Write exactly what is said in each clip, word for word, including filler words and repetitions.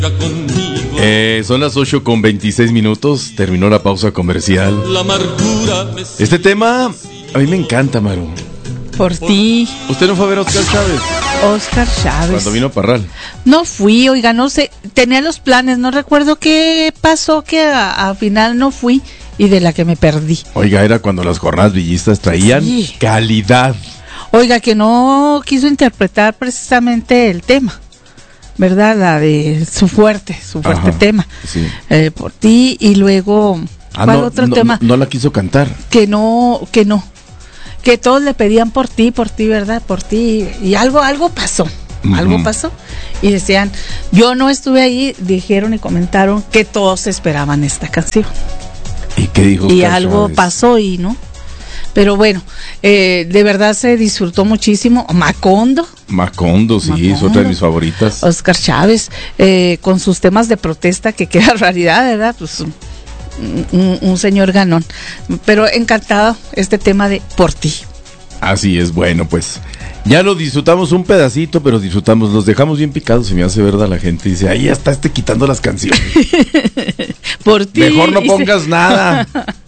Eh, son las ocho con veintiséis minutos. Terminó la pausa comercial. Este tema a mí me encanta, Maru. Por ti. ¿Usted no fue a ver a Oscar Chávez? Oscar Chávez. Cuando vino a Parral. No fui, oiga, no sé. Tenía los planes, no recuerdo qué pasó, que al final no fui y de la que me perdí. Oiga, era cuando las jornadas villistas traían sí. calidad. Oiga, que no quiso interpretar precisamente el tema, ¿verdad? La de su fuerte, su fuerte Ajá, tema. Sí. Eh, por ti y luego, ah, ¿cuál no, otro no, tema? No, no la quiso cantar. Que no, que no. Que todos le pedían por ti, por ti, ¿verdad? Por ti. Y algo, algo pasó. Uh-huh. Algo pasó. Y decían, yo no estuve ahí, dijeron y comentaron que todos esperaban esta canción. ¿Y qué dijo? Y algo Chávez? pasó y no. Pero bueno, eh, de verdad se disfrutó muchísimo. Macondo. Macondo, sí, Macondo. Es otra de mis favoritas. Oscar Chávez, eh, con sus temas de protesta, que queda raridad, ¿verdad? Pues un, un señor ganón. Pero encantado este tema de Por ti. Así es, bueno, pues ya lo disfrutamos un pedacito, pero disfrutamos, los dejamos bien picados, se me hace verdad la gente, dice, ahí ya está este quitando las canciones. Por ti. Mejor no pongas nada.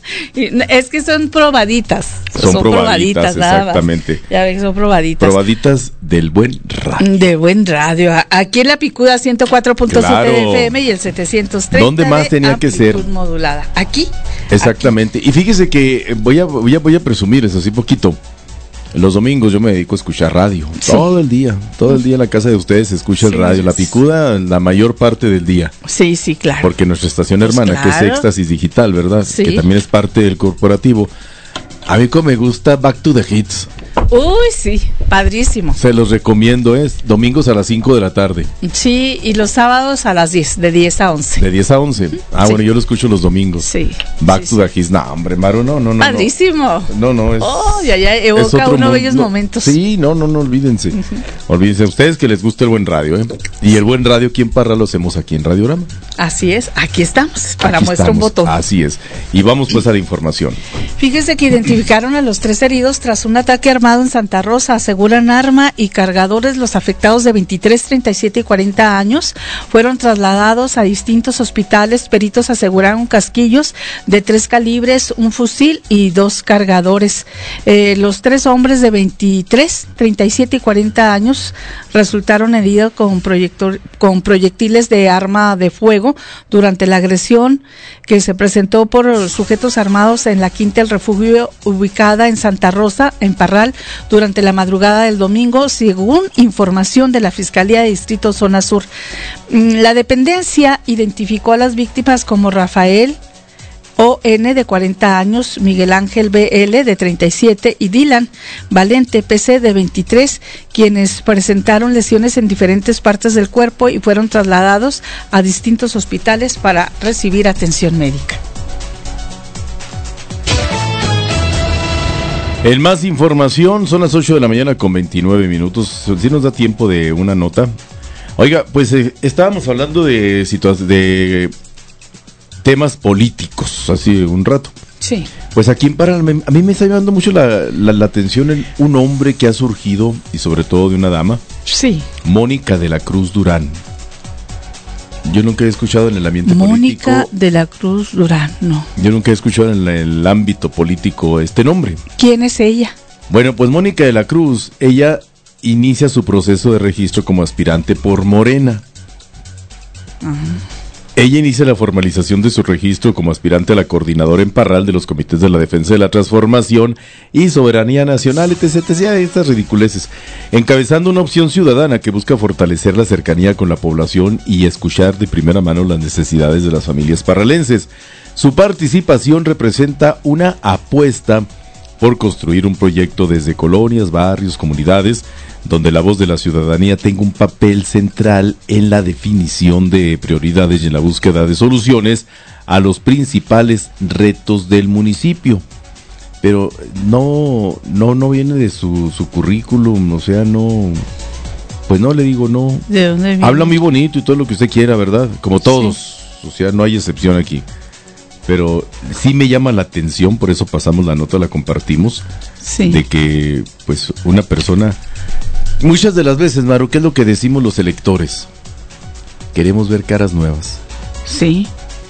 Es que son probaditas. Son, son probaditas, probaditas exactamente. Ya ves, son probaditas. Probaditas del buen radio. De buen radio. Aquí en La Picuda ciento cuatro punto siete claro. de F M y el setecientos treinta. ¿Dónde más tenía que ser? Modulada. Aquí. Exactamente. Aquí. Y fíjese que voy a, voy a, voy a presumir eso así poquito. Los domingos yo me dedico a escuchar radio, sí. todo el día, todo el día en la casa de ustedes se escucha sí, el radio, La Picuda la mayor parte del día. Sí, sí, claro. Porque nuestra estación hermana, pues claro. que es Éxtasis Digital, ¿verdad? Sí. Que también es parte del corporativo. A mí como me gusta Back to the Hits. Uy, sí, padrísimo. Se los recomiendo, es domingos a las cinco de la tarde. Sí, y los sábados a las diez, de diez a once. De diez a once. Ah, sí. Bueno, yo lo escucho los domingos. Sí. Back sí, to sí. the Hits. No, hombre, Maru, no, no, no. Padrísimo. No, no, es. Oh, ya, ya, evoca unos bellos momentos. Sí, no, no, no, olvídense. Uh-huh. Olvídense, ustedes que les gusta el buen radio, ¿eh? Y el buen radio aquí en Parra lo hacemos aquí en Radiorama. Así es, aquí estamos, para aquí muestra estamos. un botón. Así es. Y vamos pues a la información. Fíjese que identificaron a los tres heridos tras un ataque armado en Santa Rosa. Aseguran arma y cargadores. Los afectados de veintitrés, treinta y siete y cuarenta años fueron trasladados a distintos hospitales. Peritos aseguraron casquillos de tres calibres, un fusil y dos cargadores. Eh, los tres hombres de veintitrés, treinta y siete y cuarenta años resultaron heridos con, proyector, con proyectiles de arma de fuego durante la agresión que se presentó por sujetos armados en la Quinta del Refugio ubicada en Santa Rosa, en Parral, durante la madrugada del domingo, según información de la Fiscalía de Distrito Zona Sur. La dependencia identificó a las víctimas como Rafael O N de cuarenta años, Miguel Ángel B L de treinta y siete y Dylan Valente P C de veintitrés, quienes presentaron lesiones en diferentes partes del cuerpo y fueron trasladados a distintos hospitales para recibir atención médica. En más información, son las ocho de la mañana con veintinueve minutos. Si nos da tiempo de una nota. Oiga, pues eh, estábamos hablando de situaciones de temas políticos hace un rato. Sí. Pues aquí en Parral, a mí me está llamando mucho la, la, la atención el, un hombre que ha surgido, y sobre todo de una dama. Sí. Mónica de la Cruz Durán. Yo nunca he escuchado en el ambiente Mónica político. Mónica de la Cruz Durán, no. Yo nunca he escuchado en el ámbito político este nombre. ¿Quién es ella? Bueno, pues Mónica de la Cruz, ella inicia su proceso de registro como aspirante por Morena. Ajá. Ella inicia la formalización de su registro como aspirante a la coordinadora en Parral de los comités de la defensa de la transformación y soberanía nacional, etc, etcétera, estas ridiculeces, encabezando una opción ciudadana que busca fortalecer la cercanía con la población y escuchar de primera mano las necesidades de las familias parralenses. Su participación representa una apuesta por construir un proyecto desde colonias, barrios, comunidades, donde la voz de la ciudadanía tenga un papel central en la definición de prioridades y en la búsqueda de soluciones a los principales retos del municipio. Pero no, no, no viene de su, su currículum, o sea, no, pues no le digo no. ¿De dónde viene? Habla muy bonito y todo lo que usted quiera, ¿verdad? Como todos, sí. O sea, no hay excepción aquí. Pero sí me llama la atención, por eso pasamos la nota, la compartimos, sí. De que, pues, una persona... Muchas de las veces, Maru, ¿qué es lo que decimos los electores? queremos ver caras nuevas. Sí,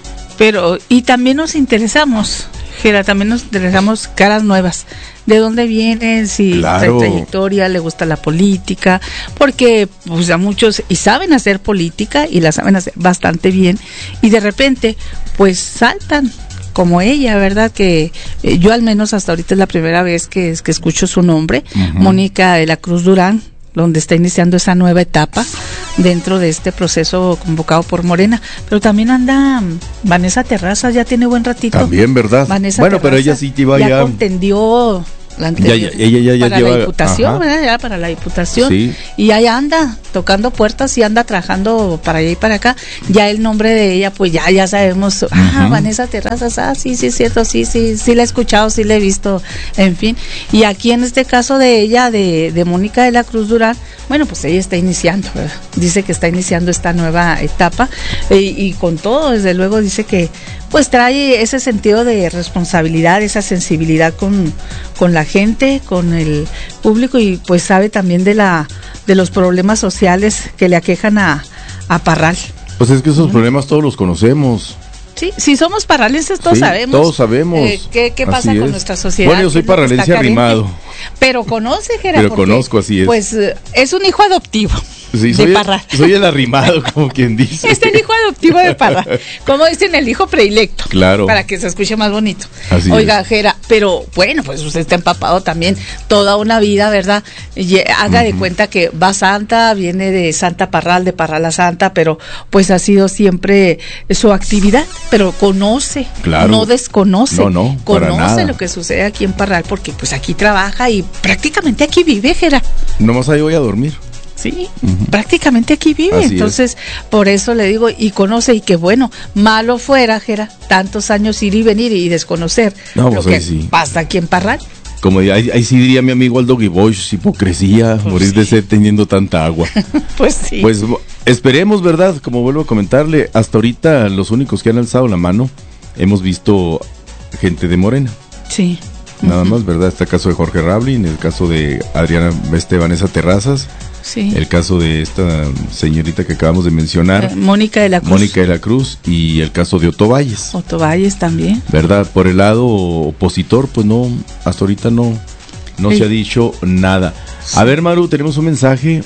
pero y también nos interesamos, Gera, también nos interesamos caras nuevas. ¿De dónde vienen? Si claro. trae trayectoria, le gusta la política, porque pues a muchos y saben hacer política y la saben hacer bastante bien y de repente pues saltan como ella, ¿verdad? Que eh, yo al menos hasta ahorita es la primera vez que, que escucho su nombre, uh-huh. Mónica de la Cruz Durán, donde está iniciando esa nueva etapa dentro de este proceso convocado por Morena. Pero también anda um, Vanessa Terrazas, ya tiene buen ratito. También, ¿verdad? Vanessa bueno, Terrazas, pero ella sí iba ya... Ya contendió... La anterior, ya, ya, ella ya, ya para lleva, la diputación, ajá. ¿verdad? Ya para la diputación. Sí. Y ahí anda tocando puertas y anda trabajando para allá y para acá. Ya el nombre de ella, pues ya ya sabemos. Ah, uh-huh. Vanessa Terrazas, ah, sí, sí, es cierto, sí, sí, sí la he escuchado, sí la he visto, en fin. Y aquí en este caso de ella, de, de Mónica de la Cruz Durán, bueno, pues ella está iniciando, ¿verdad? Dice que está iniciando esta nueva etapa eh, y con todo, desde luego, dice que pues trae ese sentido de responsabilidad, esa sensibilidad con, con la gente, con el público y pues sabe también de la de los problemas sociales que le aquejan a, a Parral. Pues es que esos ¿Mm? problemas todos los conocemos. Sí, si somos parralenses todos sí, sabemos. Todos sabemos. Eh, ¿Qué, qué pasa así con es. nuestra sociedad? Bueno, yo soy parralense arrimado. Pero conoce, Gerardo. Pero porque, conozco, así es. Pues es un hijo adoptivo. Sí, de soy, Parral. El, soy el arrimado, como quien dice. Es el hijo adoptivo de Parral. Como dicen, el hijo predilecto. Claro. Para que se escuche más bonito. Así Oiga, es. Jera, pero bueno, pues usted está empapado también toda una vida, ¿verdad? Y haga uh-huh. de cuenta que va Santa, viene de Santa Parral, de Parral a Santa, pero pues ha sido siempre su actividad, pero conoce, claro. no desconoce. No, no, para conoce nada. lo que sucede aquí en Parral, porque pues aquí trabaja y prácticamente aquí vive, Jera. Nomás ahí voy a dormir. Sí, uh-huh. prácticamente aquí vive, así entonces es. Por eso le digo, y conoce, y que bueno, malo fuera, Jera, tantos años ir y venir y desconocer no, lo pues que sí. pasa aquí en Parral. Como ahí, ahí sí diría mi amigo Aldo Guiboch, hipocresía, pues morir sí. de sed teniendo tanta agua. Pues sí. Pues esperemos, ¿verdad? Como vuelvo a comentarle, hasta ahorita los únicos que han alzado la mano, hemos visto gente de Morena. Sí. Nada uh-huh. más, ¿verdad? Está el caso de Jorge Rablin, el caso de Adriana este, Vanessa Terrazas. Sí. El caso de esta señorita que acabamos de mencionar, eh, Mónica de la Cruz. Mónica de la Cruz, y el caso de Otto Valles. Otto Valles también. ¿Verdad? Por el lado opositor, pues no, hasta ahorita no, no sí. se ha dicho nada. Sí. A ver, Maru, tenemos un mensaje.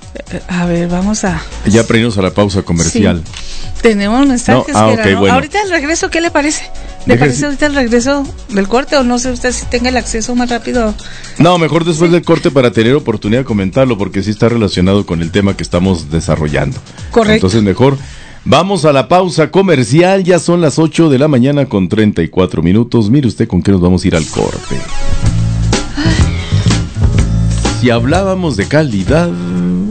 A ver, vamos a... Ya para irnos a la pausa comercial. Sí. Tenemos mensajes, no, ah, que okay, ¿no? bueno. Ahorita el regreso, ¿qué le parece? ¿Le Deja parece si... ahorita el regreso del corte o no sé usted si tenga el acceso más rápido? No, mejor después sí. del corte para tener oportunidad de comentarlo porque sí está relacionado con el tema que estamos desarrollando. Correcto. Entonces mejor vamos a la pausa comercial, ya son las ocho de la mañana con treinta y cuatro minutos. Mire usted con qué nos vamos a ir al corte. Ay. Si hablábamos de calidad...